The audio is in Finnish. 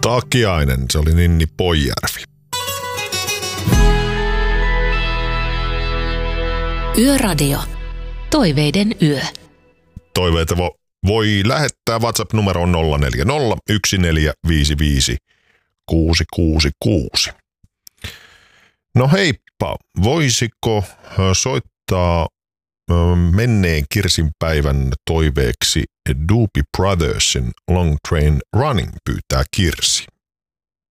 Takiainen, se oli Ninni Poijärvi. Yöradio. Toiveiden yö. Toiveita voi lähettää WhatsApp-numeroon 040 1455 666. No heippa, voisiko soittaa menneen kirsinpäivän toiveeksi Doobie Brothersin Long Train Running, pyytää Kirsi.